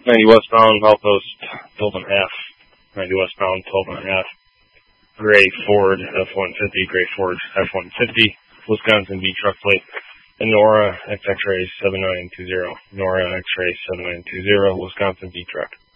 90 westbound, Outpost, 12 and a half. 90 westbound, 12 and a half. Gray Ford F-150, Gray Ford F-150, Wisconsin B truck plate. And Nora X-Ray 7920. Nora X-Ray 7920, Wisconsin B truck.